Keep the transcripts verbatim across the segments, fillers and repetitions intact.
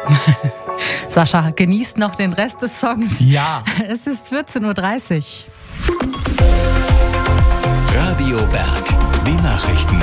Sascha, genießt noch den Rest des Songs. Ja. Es ist vierzehn Uhr dreißig. Radio Berg, die Nachrichten.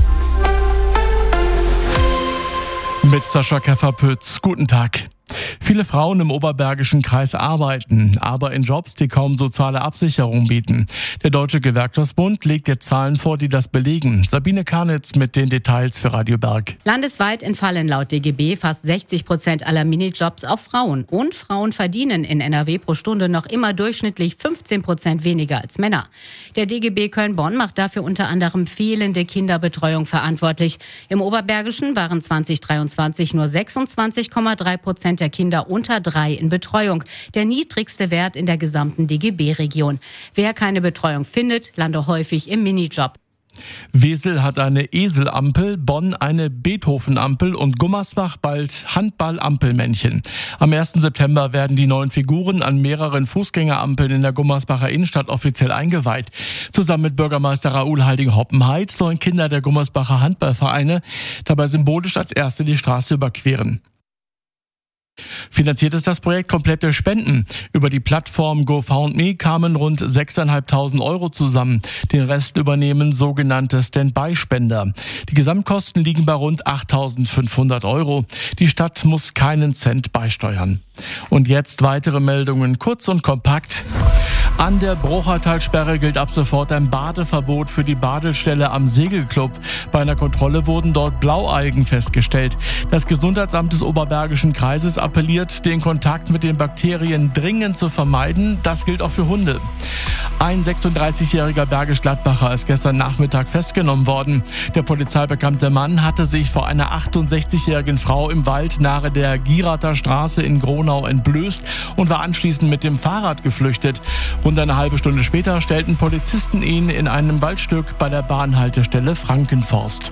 Mit Sascha Käfer-Pütz. Guten Tag. Viele Frauen im Oberbergischen Kreis arbeiten, aber in Jobs, die kaum soziale Absicherung bieten. Der Deutsche Gewerkschaftsbund legt jetzt Zahlen vor, die das belegen. Sabine Karnitz mit den Details für Radio Berg. Landesweit entfallen laut D G B fast sechzig Prozent aller Minijobs auf Frauen. Und Frauen verdienen in N R W pro Stunde noch immer durchschnittlich fünfzehn Prozent weniger als Männer. Der D G B Köln-Bonn macht dafür unter anderem fehlende Kinderbetreuung verantwortlich. Im Oberbergischen waren zwanzig dreiundzwanzig nur sechsundzwanzig Komma drei Prozent der Kinder unter drei in Betreuung. Der niedrigste Wert in der gesamten D G B-Region. Wer keine Betreuung findet, lande häufig im Minijob. Wesel hat eine Eselampel, Bonn eine Beethoven-Ampel und Gummersbach bald Handball-Ampelmännchen. Am ersten September werden die neuen Figuren an mehreren Fußgängerampeln in der Gummersbacher Innenstadt offiziell eingeweiht. Zusammen mit Bürgermeister Raoul Halding-Hoppenheit sollen Kinder der Gummersbacher Handballvereine dabei symbolisch als Erste die Straße überqueren. Finanziert ist das Projekt komplett durch Spenden. Über die Plattform GoFundMe kamen rund sechstausendfünfhundert Euro zusammen. Den Rest übernehmen sogenannte Standby-Spender. Die Gesamtkosten liegen bei rund achttausendfünfhundert Euro. Die Stadt muss keinen Cent beisteuern. Und jetzt weitere Meldungen, kurz und kompakt. An der Bruchertalsperre gilt ab sofort ein Badeverbot für die Badestelle am Segelclub. Bei einer Kontrolle wurden dort Blaualgen festgestellt. Das Gesundheitsamt des Oberbergischen Kreises appelliert, den Kontakt mit den Bakterien dringend zu vermeiden. Das gilt auch für Hunde. Ein sechsunddreißigjähriger Bergisch Gladbacher ist gestern Nachmittag festgenommen worden. Der polizeibekannte Mann hatte sich vor einer achtundsechzigjährigen Frau im Wald nahe der Gierather Straße in Gronau entblößt und war anschließend mit dem Fahrrad geflüchtet. Rund eine halbe Stunde später stellten Polizisten ihn in einem Waldstück bei der Bahnhaltestelle Frankenforst.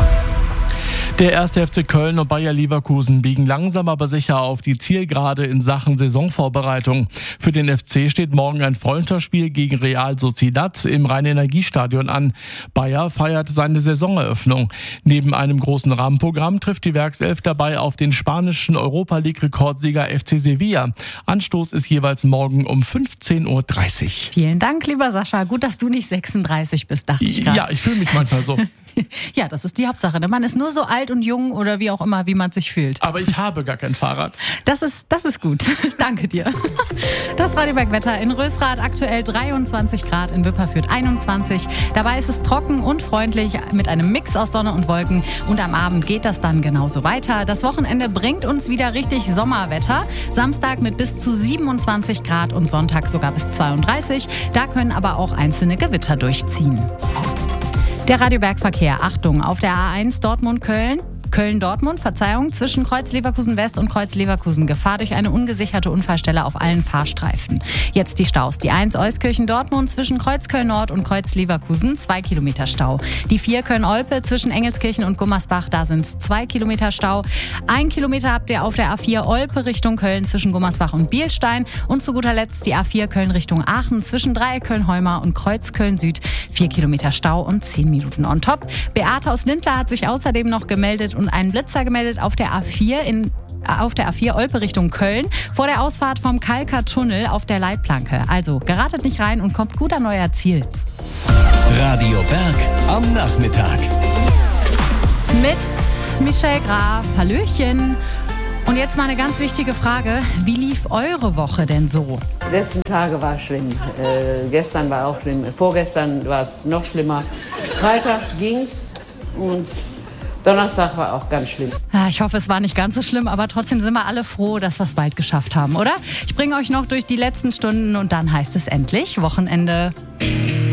Der erste F C Köln und Bayer Leverkusen biegen langsam aber sicher auf die Zielgerade in Sachen Saisonvorbereitung. Für den F C steht morgen ein Freundschaftsspiel gegen Real Sociedad im Rhein-Energiestadion an. Bayer feiert seine Saisoneröffnung. Neben einem großen Rahmenprogramm trifft die Werkself dabei auf den spanischen Europa-League-Rekordsieger F C Sevilla. Anstoß ist jeweils morgen um fünfzehn Uhr dreißig. Vielen Dank, lieber Sascha. Gut, dass du nicht sechsunddreißig bist, dachte ich gerade. Ja, ich fühle mich manchmal so. Ja, das ist die Hauptsache. Man ist nur so alt und jung oder wie auch immer, wie man sich fühlt. Aber ich habe gar kein Fahrrad. Das ist, das ist gut. Danke dir. Das Radio Berg Wetter in Rösrath aktuell dreiundzwanzig Grad, in Wipperfürth einundzwanzig. Dabei ist es trocken und freundlich mit einem Mix aus Sonne und Wolken. Und am Abend geht das dann genauso weiter. Das Wochenende bringt uns wieder richtig Sommerwetter. Samstag mit bis zu siebenundzwanzig Grad und Sonntag sogar bis zweiunddreißig. Da können aber auch einzelne Gewitter durchziehen. Der Radio Berg Verkehr, Achtung, auf der A eins Dortmund-Köln. Köln-Dortmund, Verzeihung, zwischen Kreuz Leverkusen West und Kreuz Leverkusen. Gefahr durch eine ungesicherte Unfallstelle auf allen Fahrstreifen. Jetzt die Staus. Die eins Euskirchen-Dortmund zwischen Kreuz Köln-Nord und Kreuz Leverkusen, zwei Kilometer Stau. Die vier Köln-Olpe zwischen Engelskirchen und Gummersbach, da sind es zwei Kilometer Stau. Ein Kilometer habt ihr auf der A vier Olpe Richtung Köln zwischen Gummersbach und Bielstein. Und zu guter Letzt die A vier Köln Richtung Aachen zwischen Dreieck Köln-Heumar und Kreuz Köln-Süd. Vier Kilometer Stau und zehn Minuten on top. Beate aus Lindlar hat sich außerdem noch gemeldet und einen Blitzer gemeldet auf der A vier in auf der A vier Olpe Richtung Köln vor der Ausfahrt vom Kalker Tunnel auf der Leitplanke. Also geratet nicht rein und kommt gut an euer Ziel. Radio Berg am Nachmittag. Mit Michelle Graf. Hallöchen. Und jetzt mal eine ganz wichtige Frage. Wie lief eure Woche denn so? Die letzten Tage war schlimm. Äh, gestern war auch schlimm. Vorgestern war es noch schlimmer. Freitag ging's und Donnerstag war auch ganz schlimm. Ich hoffe, es war nicht ganz so schlimm, aber trotzdem sind wir alle froh, dass wir es bald geschafft haben, oder? Ich bringe euch noch durch die letzten Stunden und dann heißt es endlich Wochenende.